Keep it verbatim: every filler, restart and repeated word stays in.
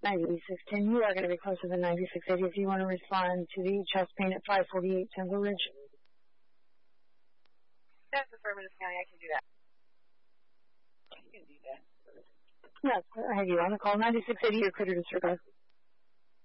ninety-six ten, you are going to be closer than ninety-six eighty if you want to respond to the chest pain at five forty-eight Temple Ridge. That's affirmative, County. I can do that. I can do that. Yes, I have you on the call. ninety-six eighty, you're clear to disregard.